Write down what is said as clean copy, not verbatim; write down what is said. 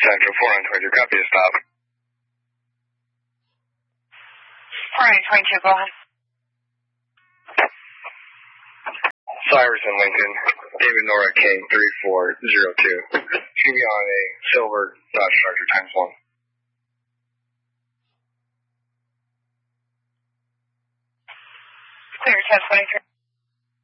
Central 422, copy a stop. 422, go ahead. Cyrus and Lincoln, David Nora King 3402. Should be on a silver Dodge Charger ×1. Clear 1023.